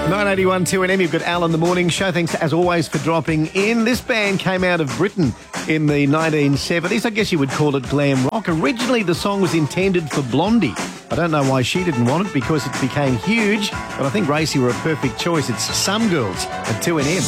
981 2NM, you've got Al on the Morning Show. Thanks as always for dropping in. This band came out of Britain in the 1970s. I guess you would call it glam rock. Originally the song was intended for Blondie. I don't know why she didn't want it because it became huge, but I think Racy were a perfect choice. It's Some Girls at 2NM.